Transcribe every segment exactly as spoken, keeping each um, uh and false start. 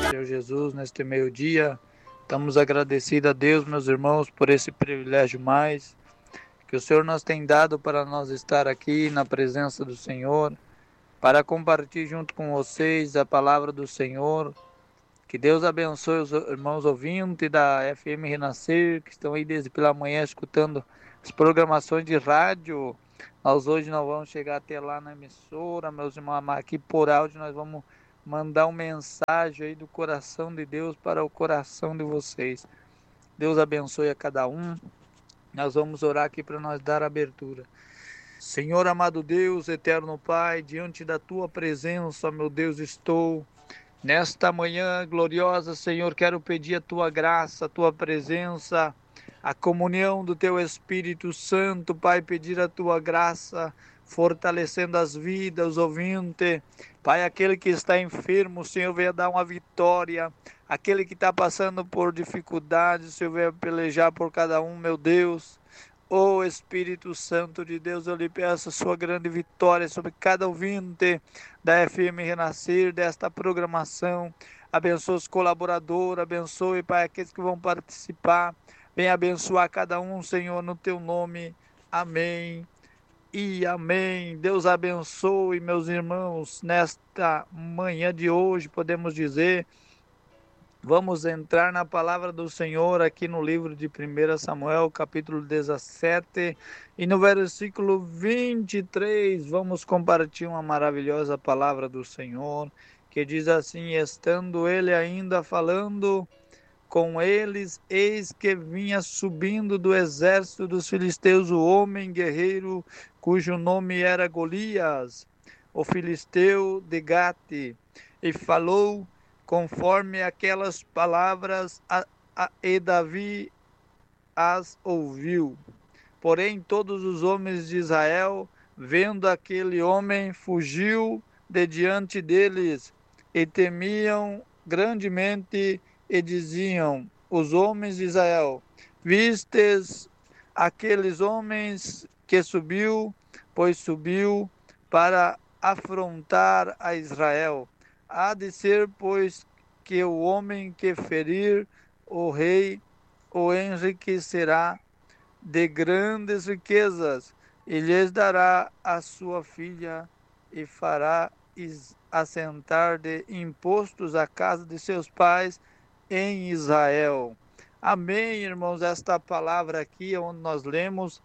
Senhor Jesus, neste meio-dia, estamos agradecidos a Deus, meus irmãos, por esse privilégio mais que o Senhor nos tem dado para nós estar aqui na presença do Senhor, para compartilhar junto com vocês a palavra do Senhor. Que Deus abençoe os irmãos ouvintes da F M Renascer, que estão aí desde pela manhã escutando as programações de rádio. Nós hoje nós vamos chegar até lá na emissora, meus irmãos, aqui por áudio nós vamos mandar uma mensagem aí do coração de Deus para o coração de vocês. Deus abençoe a cada um. Nós vamos orar aqui para nós dar abertura. Senhor amado Deus, eterno Pai, diante da Tua presença, meu Deus, estou. Nesta manhã gloriosa, Senhor, quero pedir a Tua graça, a Tua presença, a comunhão do Teu Espírito Santo, Pai, pedir a Tua graça, fortalecendo as vidas, os ouvintes. Pai, aquele que está enfermo, o Senhor venha dar uma vitória. Aquele que está passando por dificuldades, o Senhor venha pelejar por cada um, meu Deus. Ó Espírito Santo de Deus, eu lhe peço a sua grande vitória sobre cada ouvinte da F M Renascer, desta programação. Abençoe os colaboradores, abençoe, Pai, aqueles que vão participar. Venha abençoar cada um, Senhor, no teu nome. Amém e amém. Deus abençoe, meus irmãos, nesta manhã de hoje, podemos dizer. Vamos entrar na palavra do Senhor aqui no livro de primeiro Samuel, capítulo dezessete, e no versículo vinte e três, vamos compartilhar uma maravilhosa palavra do Senhor, que diz assim: estando ele ainda falando com eles, eis que vinha subindo do exército dos filisteus o homem guerreiro, cujo nome era Golias, o filisteu de Gate, e falou conforme aquelas palavras, a, a, e Davi as ouviu. Porém, todos os homens de Israel, vendo aquele homem, fugiu de diante deles, e temiam grandemente, e diziam, os homens de Israel, vistes aqueles homens que subiu, pois subiu para afrontar a Israel. Há de ser, pois, que o homem que ferir o rei o enriquecerá de grandes riquezas, e lhes dará a sua filha, e fará assentar de impostos a casa de seus pais em Israel. Amém, irmãos. Esta palavra aqui, onde nós lemos,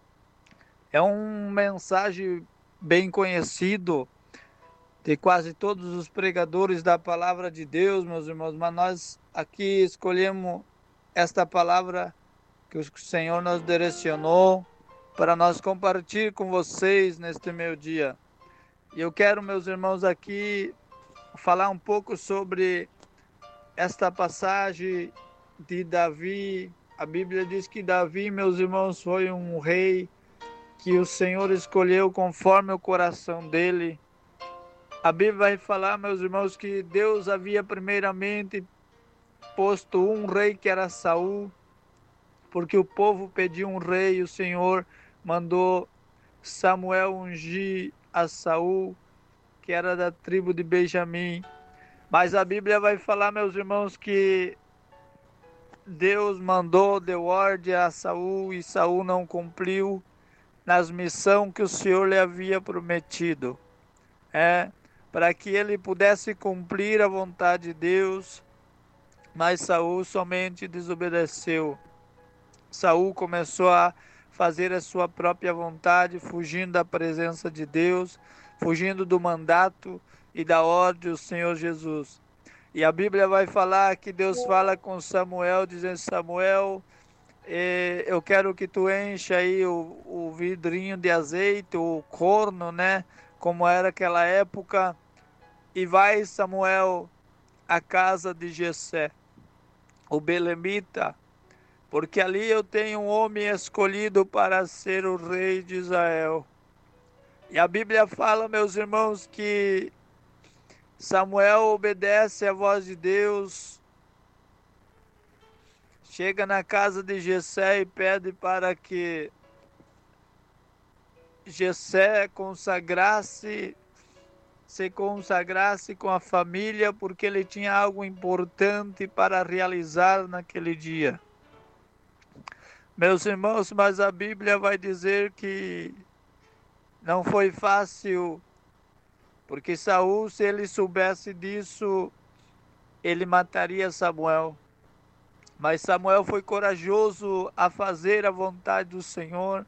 é uma mensagem bem conhecido de quase todos os pregadores da palavra de Deus, meus irmãos, mas nós aqui escolhemos esta palavra que o Senhor nos direcionou para nós compartilhar com vocês neste meio dia. E eu quero, meus irmãos, aqui falar um pouco sobre esta passagem de Davi. A Bíblia diz que Davi, meus irmãos, foi um rei que o Senhor escolheu conforme o coração dele. A Bíblia vai falar, meus irmãos, que Deus havia primeiramente posto um rei que era Saul, porque o povo pediu um rei e o Senhor mandou Samuel ungir a Saul, que era da tribo de Benjamim. Mas a Bíblia vai falar, meus irmãos, que Deus mandou, deu ordem a Saul e Saul não cumpriu nas missões que o Senhor lhe havia prometido. É, para que ele pudesse cumprir a vontade de Deus, mas Saul somente desobedeceu. Saul começou a fazer a sua própria vontade, fugindo da presença de Deus, fugindo do mandato e da ordem do Senhor Jesus. E a Bíblia vai falar que Deus fala com Samuel, dizendo: Samuel, eh, eu quero que tu encha aí o, o vidrinho de azeite, o corno, né? Como era aquela época, e vai, Samuel, à casa de Jessé, o belemita, porque ali eu tenho um homem escolhido para ser o rei de Israel. E a Bíblia fala, meus irmãos, que Samuel obedece à voz de Deus, chega na casa de Jessé e pede para que Jessé consagrasse se consagrasse com a família, porque ele tinha algo importante para realizar naquele dia. Meus irmãos, mas a Bíblia vai dizer que não foi fácil, porque Saul, se ele soubesse disso, ele mataria Samuel. Mas Samuel foi corajoso a fazer a vontade do Senhor.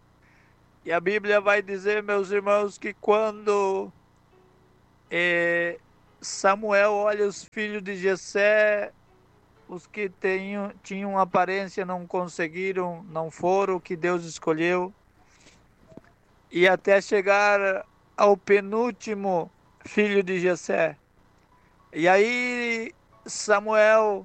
E a Bíblia vai dizer, meus irmãos, que quando é, Samuel olha os filhos de Jessé, os que tenham, tinham aparência não conseguiram, não foram o que Deus escolheu. E até chegar ao penúltimo filho de Jessé. E aí Samuel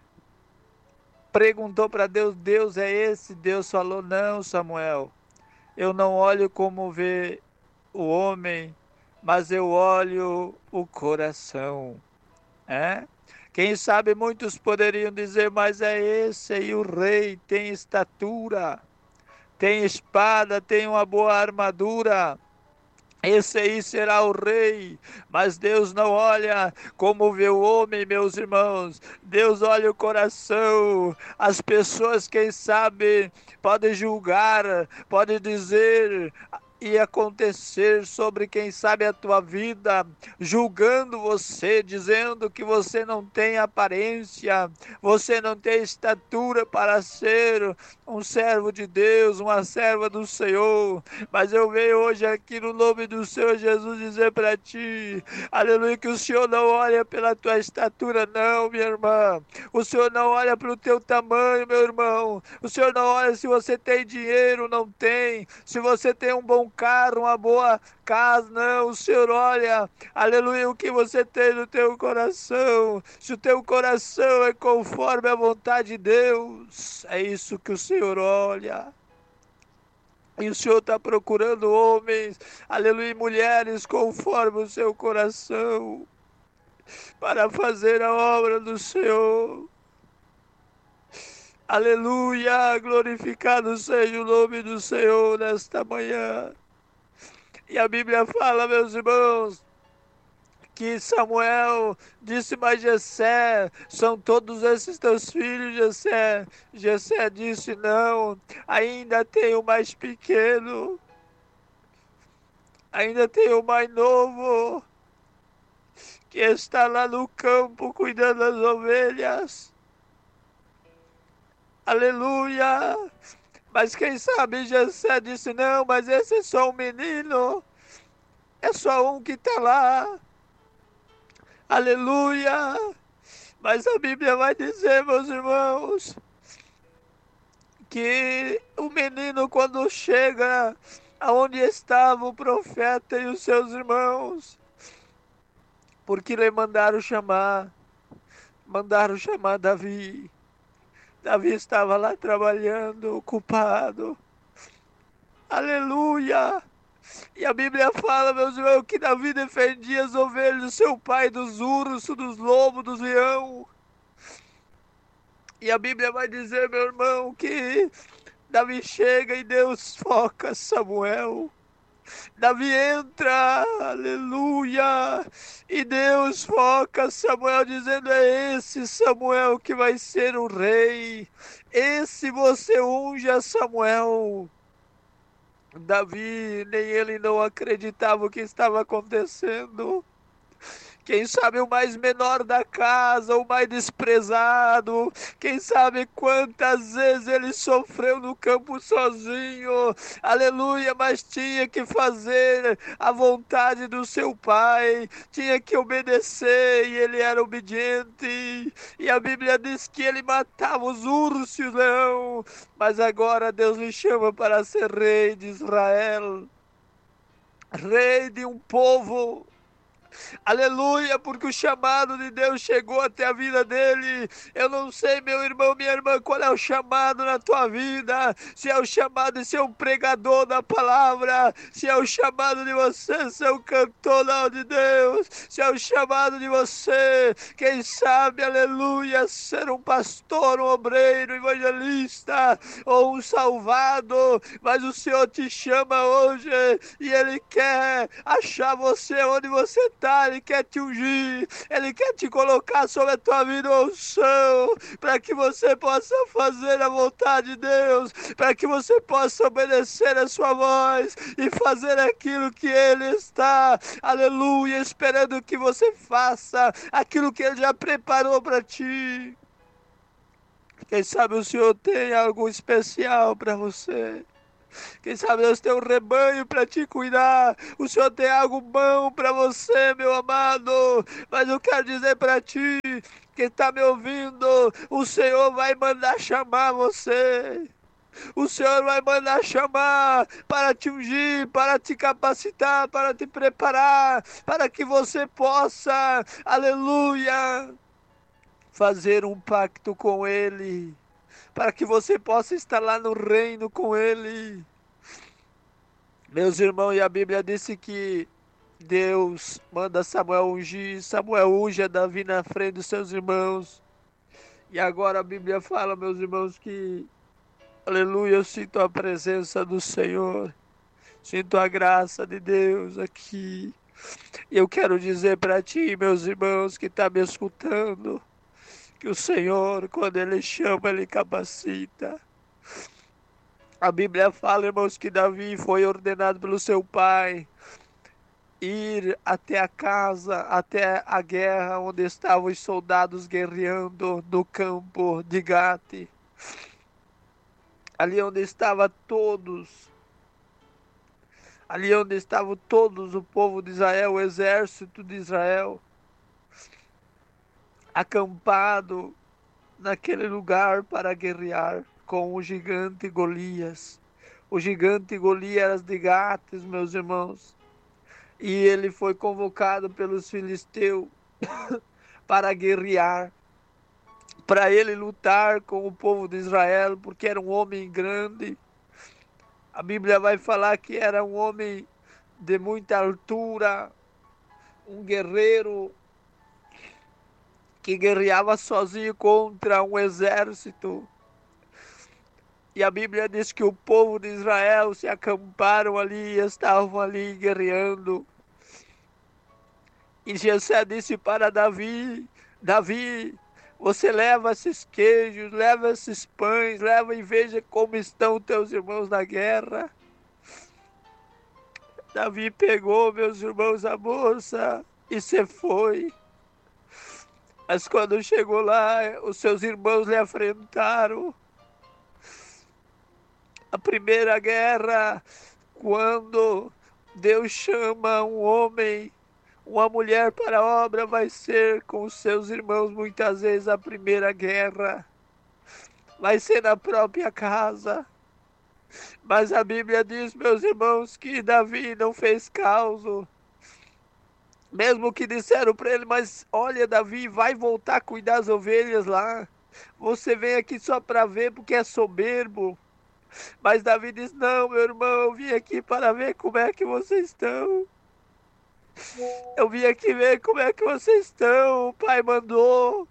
perguntou para Deus, Deus é esse? Deus falou, não, Samuel, eu não olho como vê o homem, mas eu olho o coração. É? Quem sabe muitos poderiam dizer, mas é esse aí o rei, tem estatura, tem espada, tem uma boa armadura. Esse aí será o rei, mas Deus não olha como vê o homem, meus irmãos. Deus olha o coração. As pessoas, quem sabe, podem julgar, podem dizer e acontecer sobre quem sabe a tua vida, julgando você, dizendo que você não tem aparência, você não tem estatura para ser um servo de Deus, uma serva do Senhor. Mas eu venho hoje aqui no nome do Senhor Jesus dizer para ti, aleluia, que o Senhor não olha pela tua estatura não, minha irmã. O Senhor não olha pelo teu tamanho, meu irmão. O Senhor não olha se você tem dinheiro, não tem, se você tem um bom carro, uma boa casa, não. O Senhor olha, aleluia, o que você tem no teu coração. Se o teu coração é conforme a vontade de Deus, é isso que o Senhor olha. E o Senhor está procurando homens, aleluia, mulheres conforme o seu coração, para fazer a obra do Senhor. Aleluia, glorificado seja o nome do Senhor nesta manhã. E a Bíblia fala, meus irmãos, que Samuel disse, mas Jessé, são todos esses teus filhos, Jessé? Jessé disse, não, ainda tem o mais pequeno, ainda tem o mais novo, que está lá no campo cuidando das ovelhas. Aleluia! Mas quem sabe Jessé disse, não, mas esse é só um menino, é só um que está lá. Aleluia! Mas a Bíblia vai dizer, meus irmãos, que o menino, quando chega aonde estava o profeta e os seus irmãos, porque lhe mandaram chamar, mandaram chamar Davi. Davi estava lá trabalhando, ocupado. Aleluia! E a Bíblia fala, meus irmãos, que Davi defendia as ovelhas do seu pai, dos ursos, dos lobos, dos leões. E a Bíblia vai dizer, meu irmão, que Davi chega e Deus foca Samuel. Davi entra, aleluia, e Deus foca Samuel, dizendo, é esse Samuel que vai ser o rei. Esse você unge a Samuel. Davi, nem ele não acreditava o que estava acontecendo. Quem sabe o mais menor da casa, o mais desprezado. Quem sabe quantas vezes ele sofreu no campo sozinho. Aleluia, mas tinha que fazer a vontade do seu pai. Tinha que obedecer e ele era obediente. E a Bíblia diz que ele matava os ursos e o leão. Mas agora Deus lhe chama para ser rei de Israel. Rei de um povo. Aleluia, porque o chamado de Deus chegou até a vida dele. Eu não sei, meu irmão, minha irmã, qual é o chamado na tua vida. Se é o chamado de ser um pregador da palavra, se é o chamado de você ser um cantor de Deus, se é o chamado de você, quem sabe, aleluia, ser um pastor, um obreiro, um evangelista ou um salvado, mas o Senhor te chama hoje e Ele quer achar você onde você está, Ele quer te ungir, Ele quer te colocar sobre a tua vida uma unção, para que você possa fazer a vontade de Deus, para que você possa obedecer a sua voz e fazer aquilo que Ele está, aleluia, esperando que você faça, aquilo que Ele já preparou para ti. Quem sabe o Senhor tem algo especial para você. Quem sabe Deus tem um rebanho para te cuidar. O Senhor tem algo bom para você, meu amado. Mas eu quero dizer para ti, quem está me ouvindo, o Senhor vai mandar chamar você. O Senhor vai mandar chamar para te ungir, para te capacitar, para te preparar, para que você possa, aleluia, fazer um pacto com Ele, para que você possa estar lá no reino com Ele. Meus irmãos, e a Bíblia disse que Deus manda Samuel ungir, Samuel unge a Davi na frente dos seus irmãos. E agora a Bíblia fala, meus irmãos, que, aleluia, eu sinto a presença do Senhor, sinto a graça de Deus aqui. E eu quero dizer para ti, meus irmãos, que está me escutando, que o Senhor, quando Ele chama, Ele capacita. A Bíblia fala, irmãos, que Davi foi ordenado pelo seu pai ir até a casa, até a guerra onde estavam os soldados guerreando no campo de Gate. Ali onde estavam todos, ali onde estavam todos o povo de Israel, o exército de Israel, acampado naquele lugar para guerrear com o gigante Golias. O gigante Golias de Gates, meus irmãos. E ele foi convocado pelos filisteus para guerrear, para ele lutar com o povo de Israel, porque era um homem grande. A Bíblia vai falar que era um homem de muita altura, um guerreiro que guerreava sozinho contra um exército. E a Bíblia diz que o povo de Israel se acamparam ali, estavam ali guerreando. E Jessé disse para Davi, Davi, você leva esses queijos, leva esses pães, leva e veja como estão teus irmãos na guerra. Davi pegou, meus irmãos, a moça e se foi. Mas quando chegou lá, os seus irmãos lhe afrontaram. A primeira guerra, quando Deus chama um homem, uma mulher para a obra, vai ser com os seus irmãos, muitas vezes a primeira guerra. Vai ser na própria casa. Mas a Bíblia diz, meus irmãos, que Davi não fez caso. Mesmo que disseram para ele, mas olha, Davi, vai voltar a cuidar das ovelhas lá. Você vem aqui só para ver porque é soberbo. Mas Davi diz, não, meu irmão, eu vim aqui para ver como é que vocês estão. Eu vim aqui ver como é que vocês estão. O Pai mandou.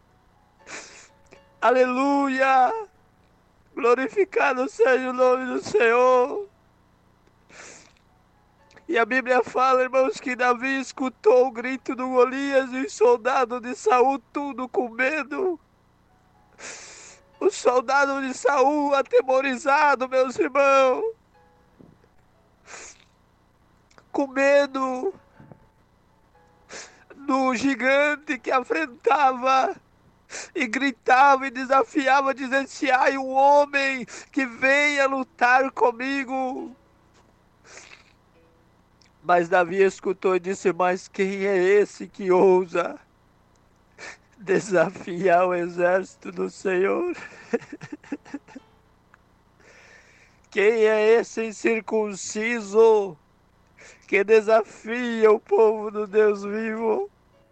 Aleluia. Glorificado seja o nome do Senhor. E a Bíblia fala, irmãos, que Davi escutou o grito do Golias e os soldados de Saul tudo com medo. Os soldados de Saul atemorizados, meus irmãos, com medo do gigante que afrontava e gritava e desafiava, dizendo, se há um homem que venha lutar comigo. Mas Davi escutou e disse, mas quem é esse que ousa desafiar o exército do Senhor? Quem é esse incircunciso que desafia o povo do Deus vivo.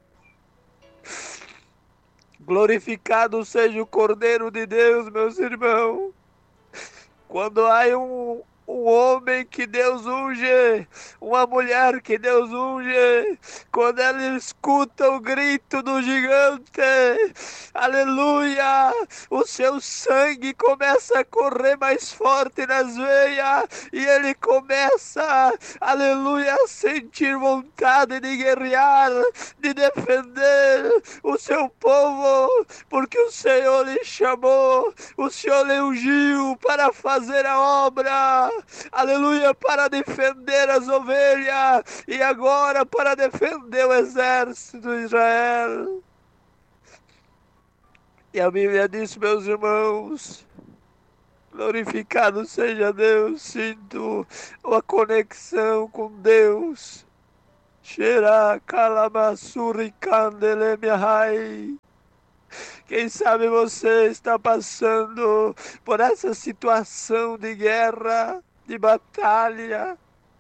Glorificado seja o Cordeiro de Deus, meus irmãos. Quando há um, um homem que Deus unge, uma mulher que Deus unge, quando ela escuta o grito do gigante, aleluia, o seu sangue começa a correr mais forte nas veias, e ele começa, aleluia, a sentir vontade de guerrear, de defender o seu povo, porque o Senhor lhe chamou, o Senhor lhe ungiu para fazer a obra, aleluia, para defender as ovelhas, e agora para defender o exército de Israel. E a Bíblia diz, meus irmãos, glorificado seja Deus, sinto uma conexão com Deus. Xerá, calamassuri, candelemihai. Quem sabe você está passando por essa situação de guerra, de batalha,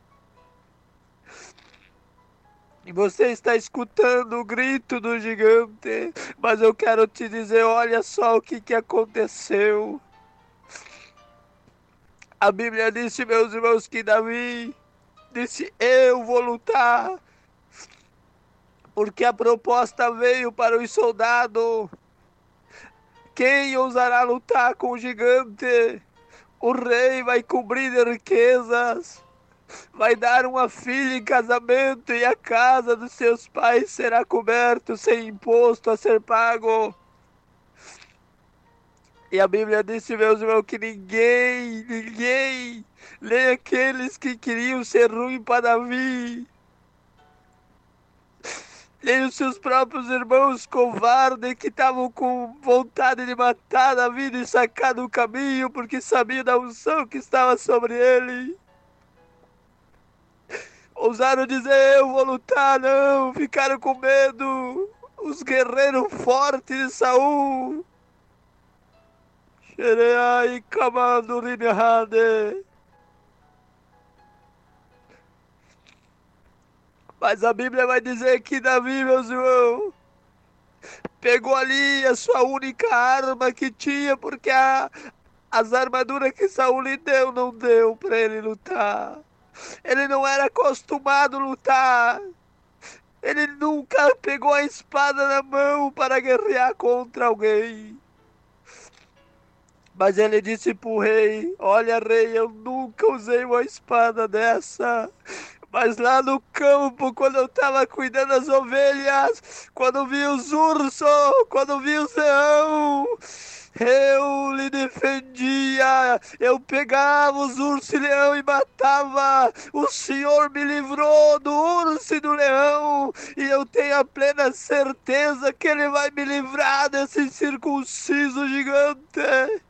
e você está escutando o grito do gigante, mas eu quero te dizer, olha só o que, que aconteceu. A Bíblia disse, meus irmãos, que Davi disse, eu vou lutar, porque a proposta veio para os soldados. Quem ousará lutar com o gigante? O rei vai cobrir de riquezas, vai dar uma filha em casamento, e a casa dos seus pais será coberta sem imposto a ser pago. E a Bíblia disse, meus irmãos, que ninguém, ninguém, nem aqueles que queriam ser ruim para Davi, nem os seus próprios irmãos covardes que estavam com vontade de matar Davi e sacar do caminho, porque sabiam da unção que estava sobre ele, ousaram dizer, eu vou lutar, não, ficaram com medo. Os guerreiros fortes de Saul, Xereai, Kamando, Rinehade. Mas a Bíblia vai dizer que Davi, meus irmãos, pegou ali a sua única arma que tinha, porque a, as armaduras que Saul lhe deu não deu para ele lutar. Ele não era acostumado a lutar. Ele nunca pegou a espada na mão para guerrear contra alguém. Mas ele disse para o rei, olha rei, eu nunca usei uma espada dessa. Mas lá no campo, quando eu estava cuidando das ovelhas, quando vi os ursos, quando vi os leão, eu lhe defendia, eu pegava os ursos e leão e matava. O Senhor me livrou do urso e do leão, e eu tenho a plena certeza que Ele vai me livrar desse incircunciso gigante.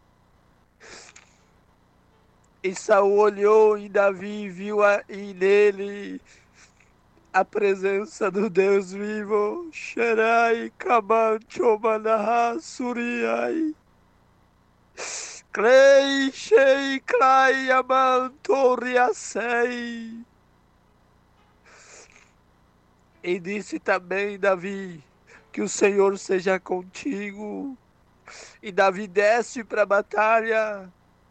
E Saul olhou em Davi e viu a, e nele a presença do Deus vivo. Xerai, Kamanchomanaha, Suriai. Klei, Shei, Klai, Amantoriasei. E disse também Davi, que o Senhor seja contigo. E Davi desce para a batalha.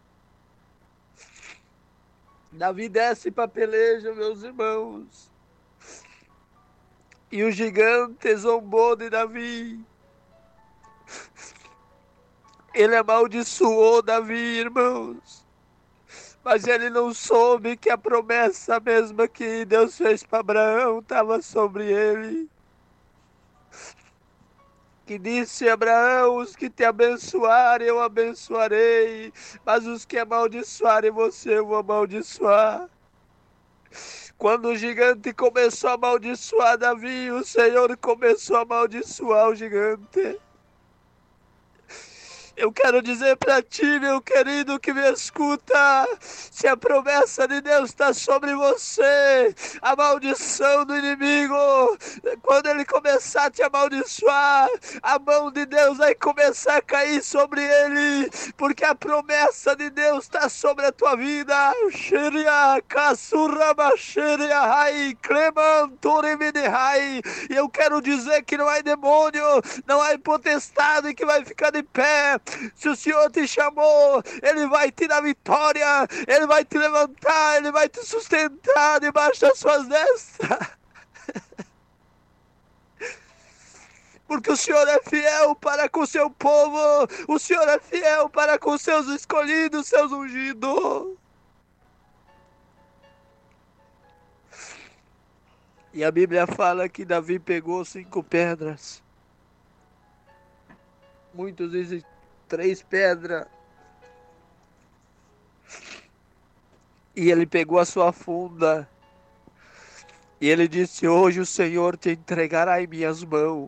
Davi desce para a peleja, meus irmãos. E o gigante zombou de Davi. Ele amaldiçoou Davi, irmãos. Mas ele não soube que a promessa mesma que Deus fez para Abraão estava sobre ele. Que disse a Abraão, os que te abençoarem eu abençoarei, mas os que amaldiçoarem você eu vou amaldiçoar. Quando o gigante começou a amaldiçoar Davi, o Senhor começou a amaldiçoar o gigante. Eu quero dizer para ti, meu querido que me escuta, se a promessa de Deus está sobre você, a maldição do inimigo, quando ele começar a te amaldiçoar, a mão de Deus vai começar a cair sobre ele, porque a promessa de Deus está sobre a tua vida. E eu quero dizer que não há demônio, não há potestade que vai ficar de pé. Se o Senhor te chamou, Ele vai te dar vitória, Ele vai te levantar, Ele vai te sustentar debaixo das suas destras. Porque o Senhor é fiel para com o seu povo, o Senhor é fiel para com os seus escolhidos, seus ungidos. E a Bíblia fala que Davi pegou cinco pedras. Muitos dizem três pedras. E ele pegou a sua funda. E ele disse: hoje o Senhor te entregará em minhas mãos.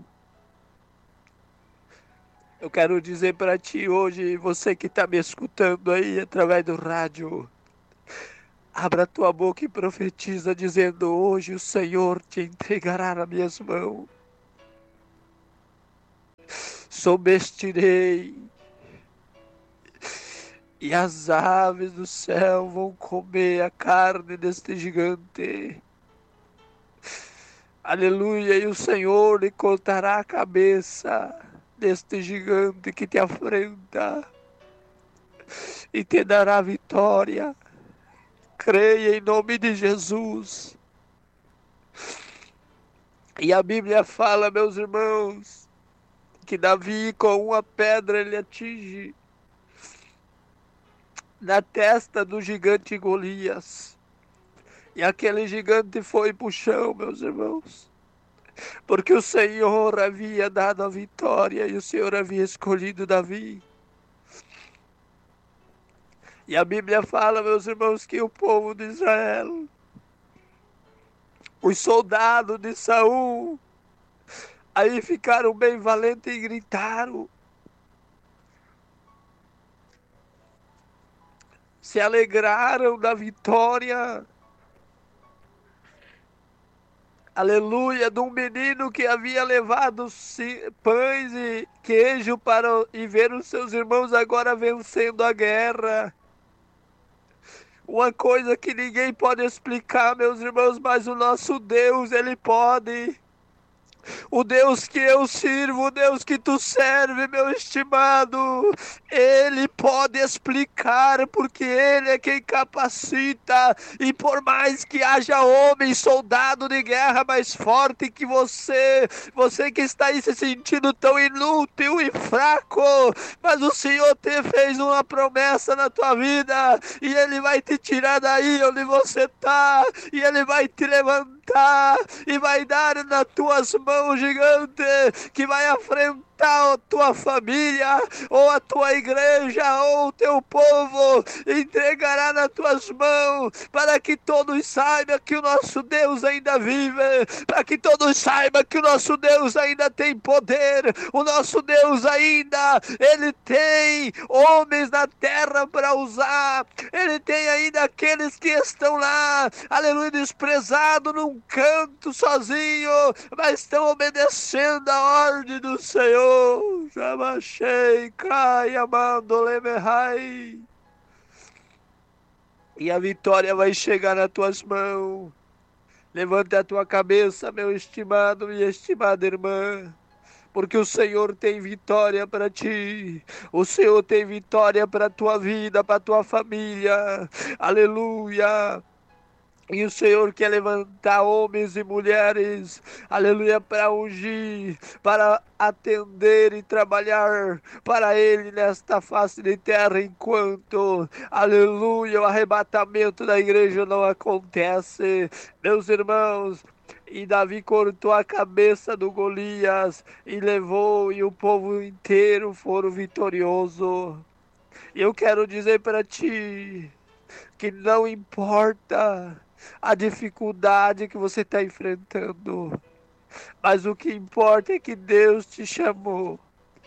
Eu quero dizer para ti hoje, você que está me escutando aí através do rádio, abra a tua boca e profetiza dizendo: hoje o Senhor te entregará nas minhas mãos. Subestirei, e as aves do céu vão comer a carne deste gigante. Aleluia, e o Senhor lhe cortará a cabeça deste gigante que te afrenta e te dará vitória. Creia em nome de Jesus. E a Bíblia fala, meus irmãos, que Davi com uma pedra ele atinge na testa do gigante Golias. E aquele gigante foi para o chão, meus irmãos. Porque o Senhor havia dado a vitória e o Senhor havia escolhido Davi. E a Bíblia fala, meus irmãos, que o povo de Israel, os soldados de Saul, aí ficaram bem valentes e gritaram. Se alegraram da vitória. Aleluia, de um menino que havia levado pães e queijo para e ver os seus irmãos agora vencendo a guerra. Uma coisa que ninguém pode explicar, meus irmãos, mas o nosso Deus, Ele pode. O Deus que eu sirvo, o Deus que tu serve, meu estimado, Ele pode explicar, porque Ele é quem capacita. E por mais que haja homem, soldado de guerra mais forte que você, você que está aí se sentindo tão inútil e fraco, mas o Senhor te fez uma promessa na tua vida, e Ele vai te tirar daí onde você está, e Ele vai te levantar, e vai dar nas tuas mãos um gigante que vai afrentar a tua família, ou a tua igreja, ou o teu povo, entregará nas tuas mãos, para que todos saibam que o nosso Deus ainda vive, para que todos saibam que o nosso Deus ainda tem poder, o nosso Deus ainda, Ele tem homens na terra para usar, Ele tem ainda aqueles que estão lá, aleluia, desprezados num canto sozinho, mas estão obedecendo a ordem do Senhor. Jamachei, cai, amando, lemerrai. E a vitória vai chegar nas tuas mãos. Levante a tua cabeça, meu estimado e estimada irmã, porque o Senhor tem vitória para ti. O Senhor tem vitória para a tua vida, para a tua família. Aleluia. E o Senhor quer levantar homens e mulheres, aleluia, para ungir, para atender e trabalhar para Ele nesta face de terra, enquanto, aleluia, o arrebatamento da igreja não acontece. Meus irmãos, e Davi cortou a cabeça do Golias e levou, e o povo inteiro foram vitoriosos. E eu quero dizer para ti que não importa a dificuldade que você está enfrentando, mas o que importa é que Deus te chamou,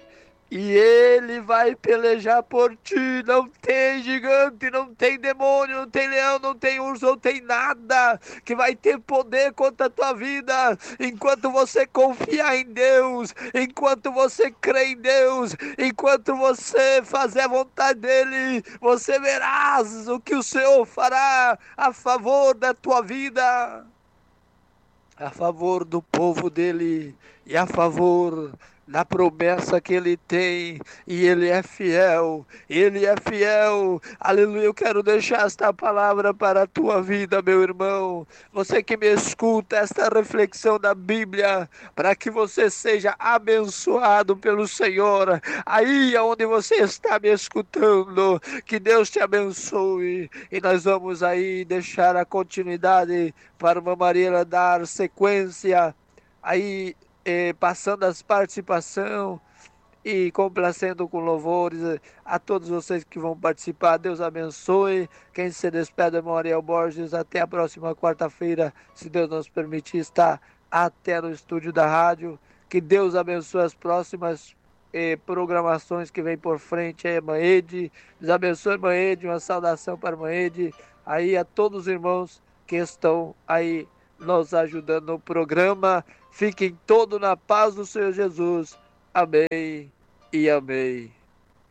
E ele vai pelejar por ti. Não tem gigante, não tem demônio, não tem leão, não tem urso, não tem nada que vai ter poder contra a tua vida. Enquanto você confiar em Deus, enquanto você crê em Deus, enquanto você fazer a vontade dele, você verás o que o Senhor fará a favor da tua vida, a favor do povo dele e a favor da promessa que ele tem, e ele é fiel, ele é fiel, aleluia. Eu quero deixar esta palavra para a tua vida, meu irmão, você que me escuta, esta reflexão da Bíblia, para que você seja abençoado pelo Senhor, aí onde você está me escutando, que Deus te abençoe, e nós vamos aí deixar a continuidade para uma Maria dar sequência, aí eh, passando as participações e complacendo com louvores a todos vocês que vão participar. Deus abençoe. Quem se despede é Moriel Borges. Até a próxima quarta-feira, se Deus nos permitir estar até no estúdio da rádio. Que Deus abençoe as próximas eh, programações que vem por frente aí, irmã Ede. Deus abençoe, irmã Ede. Uma saudação para a irmã Ede. Aí a todos os irmãos que estão aí nos ajudando no programa. Fiquem todos na paz do Senhor Jesus. Amém e amém.